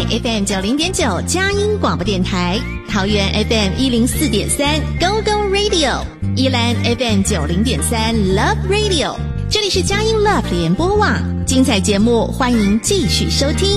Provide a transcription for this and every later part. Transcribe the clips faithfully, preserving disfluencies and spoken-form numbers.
F M 九零点九佳音广播电台，桃园 F M 一零四点三 Go Go Radio， 宜兰 F M 九零点三 Love Radio， 这里是佳音 Love 联播网，精彩节目欢迎继续收听。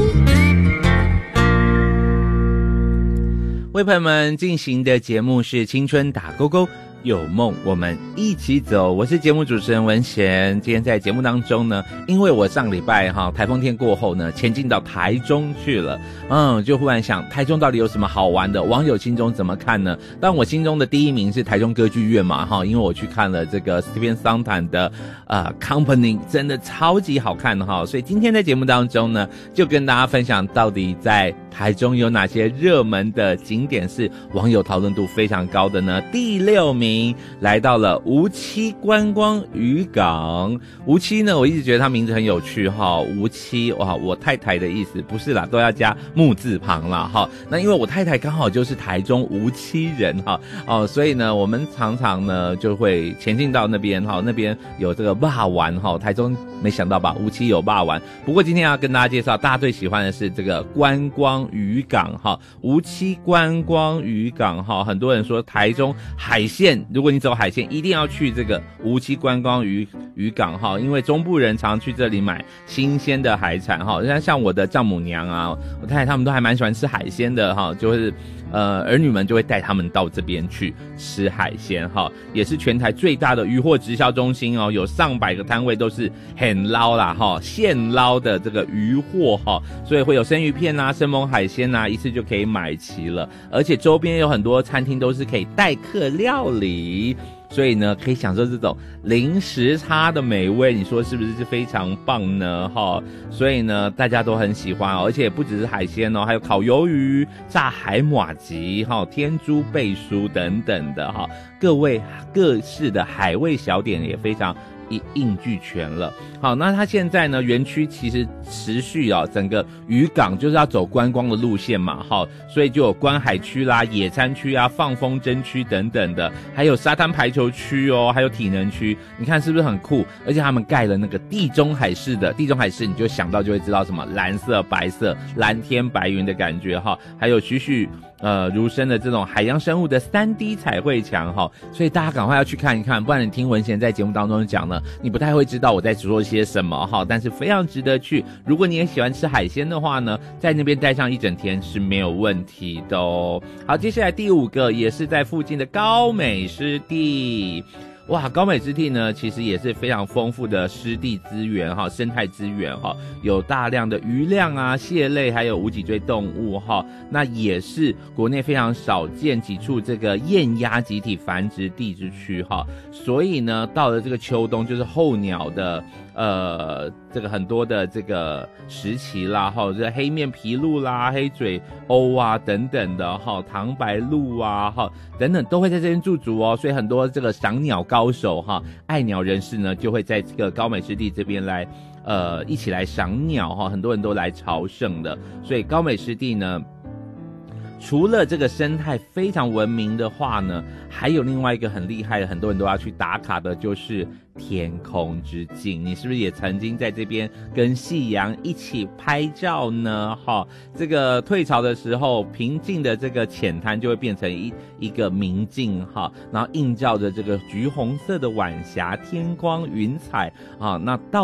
为朋友们进行的节目是青春打勾勾，有梦我们一起走，我是节目主持人文贤。今天在节目当中呢，因为我上礼拜哈台风天过后呢，前进到台中去了，嗯，就忽然想台中到底有什么好玩的，网友心中怎么看呢？但我心中的第一名是台中歌剧院嘛哈，因为我去看了这个 Stephen Sondheim 的呃 Company， 真的超级好看哈，所以今天在节目当中呢，就跟大家分享到底在台中有哪些热门的景点是网友讨论度非常高的呢？第六名来到了梧栖观光渔港。梧栖呢，我一直觉得它名字很有趣哈，梧栖哇，我太太的意思不是啦，都要加木字旁啦哈。那因为我太太刚好就是台中梧栖人哈哦，所以呢，我们常常呢就会前进到那边哈，那边有这个肉丸哈，台中没想到吧，梧栖有肉丸。不过今天要跟大家介绍，大家最喜欢的是这个观光渔港哈，梧栖观光渔港哈，很多人说台中海线，如果你走海线，一定要去这个梧栖观光渔渔港哈，因为中部人常去这里买新鲜的海产哈，像我的丈母娘啊，我太太他们都还蛮喜欢吃海鲜的哈，就是呃儿女们就会带他们到这边去吃海鲜哈，也是全台最大的渔货直销中心哦，有上百个摊位都是很捞啦哈，现捞的这个渔货哈，所以会有生鱼片啊、生猛海鲜啊，一次就可以买齐了，而且周边有很多餐厅都是可以代客料理。所以呢，可以享受这种零时差的美味，你说是不是是非常棒呢？哈，所以呢，大家都很喜欢哦，而且不只是海鲜哦，还有烤鱿鱼、炸海马吉、哈天珠贝酥等等的哈，各位各式的海味小点也非常一应俱全了。好，那它现在呢，园区其实持续啊，整个渔港就是要走观光的路线嘛，好，所以就有观海区啦、野餐区啊、放风筝区等等的，还有沙滩排球区哦，还有体能区，你看是不是很酷？而且他们盖了那个地中海式的，地中海式你就想到就会知道什么蓝色、白色、蓝天白云的感觉哈，还有栩栩呃如生的这种海洋生物的 三 D 彩绘墙哈，所以大家赶快要去看一看，不然你听文贤在节目当中讲呢，你不太会知道我在说些什么哈，但是非常值得去。如果你也喜欢吃海鲜的话呢，在那边待上一整天是没有问题的哦。好，接下来第五个也是在附近的高美湿地。哇，高美湿地呢，其实也是非常丰富的湿地资源哈，生态资源哈，有大量的鱼类啊、蟹类，还有无脊椎动物哈。那也是国内非常少见几处这个雁鸭集体繁殖地之区哈。所以呢，到了这个秋冬，就是候鸟的呃这个很多的这个时期啦哈，这黑面琵鹭啦、黑嘴鸥啊等等的哈，唐白鹭啊哈等等都会在这边驻足哦，所以很多这个赏鸟高手哈、爱鸟人士呢，就会在这个高美湿地这边来呃一起来赏鸟哈，很多人都来朝圣的，所以高美湿地呢，除了这个生态非常闻名的话呢，还有另外一个很厉害的，很多人都要去打卡的，就是天空之镜。你是不是也曾经在这边跟夕阳一起拍照呢？哈，这个退潮的时候，平静的这个浅滩就会变成一一个明镜哈，然后映照着这个橘红色的晚霞、天光、云彩啊，那到